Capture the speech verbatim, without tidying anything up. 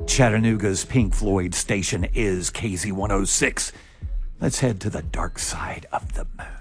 Chattanooga's Pink Floyd station is K Z one oh six. Let's head to the dark side of the moon.